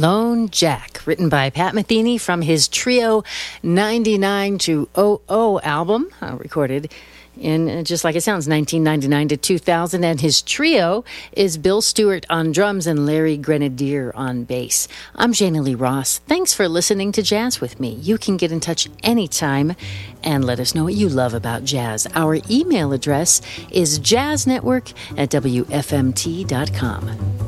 Lone Jack, written by Pat Metheny from his Trio 99 to 00 album, recorded in, just like it sounds, 1999 to 2000. And his trio is Bill Stewart on drums and Larry Grenadier on bass. I'm Jana Lee Ross. Thanks for listening to Jazz with me. You can get in touch anytime and let us know what you love about jazz. Our email address is jazznetwork@wfmt.com.